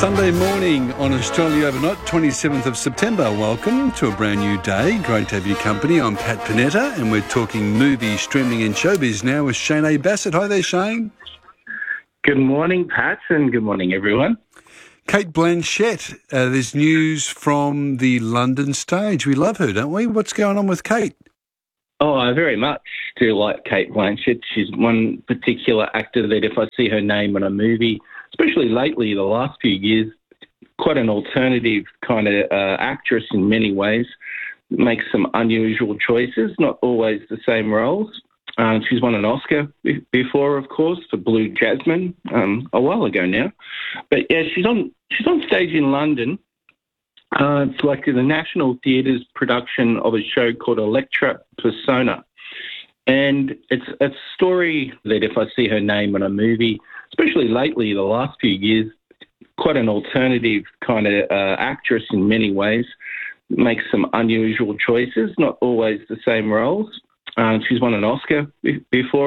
Sunday morning on Australia Overnight, 27th of September. Welcome to a brand new day. Great to have your company. I'm Pat Panetta, and we're talking movies, streaming and showbiz now with Shane A. Bassett. Hi there, Shane. Good morning, Pat, and good morning, everyone. Cate Blanchett, there's news from the London stage. We love her, don't we? What's going on with Cate? Oh, I very much do like Cate Blanchett. She's one particular actor that if I see her name in a movie, especially lately, the last few years, quite an alternative kind of actress in many ways, makes some unusual choices, not always the same roles. She's won an Oscar before, of course, for Blue Jasmine a while ago now. But yeah, she's on stage in London. It's like the National Theatre's production of a show called Electra Persona. And it's a story that if I see her name in a movie, especially lately, the last few years, quite an alternative kind of actress in many ways, makes some unusual choices, not always the same roles. She's won an Oscar before.